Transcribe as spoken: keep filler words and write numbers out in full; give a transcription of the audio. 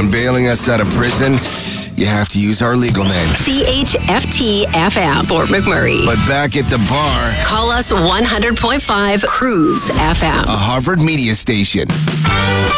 on bailing us out of prison, you have to use our legal name. C H F T F M, Fort McMurray. But back at the bar, Call us one hundred point five Cruise F M. a Harvard media station.